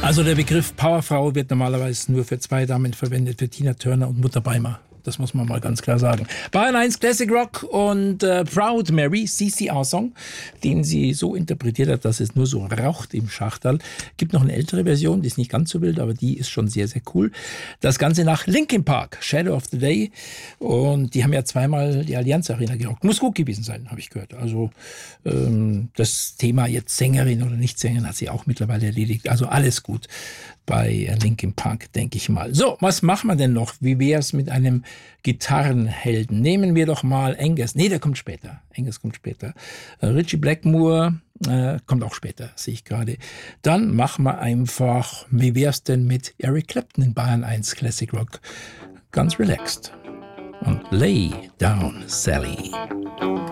Also der Begriff Powerfrau wird normalerweise nur für zwei Damen verwendet, für Tina Turner und Mutter Beimer. Das muss man mal ganz klar sagen. Bayern 1 Classic Rock und Proud Mary, CCR-Song, den sie so interpretiert hat, dass es nur so raucht im Schachterl. Gibt noch eine ältere Version, die ist nicht ganz so wild, aber die ist schon sehr, sehr cool. Das Ganze nach Linkin Park, Shadow of the Day. Und die haben ja zweimal die Allianz Arena gerockt. Muss gut gewesen sein, habe ich gehört. Also das Thema jetzt Sängerin oder Nicht-Sängerin hat sie auch mittlerweile erledigt. Also alles gut bei Linkin Park, denke ich mal. So, was machen wir denn noch? Wie wäre es mit einem Gitarrenhelden? Nehmen wir doch mal Angus. Nee, der kommt später. Angus kommt später. Ritchie Blackmore kommt auch später, sehe ich gerade. Dann machen wir einfach, wie wäre es denn mit Eric Clapton in Bayern 1 Classic Rock? Ganz relaxed. Und Lay Down, Sally.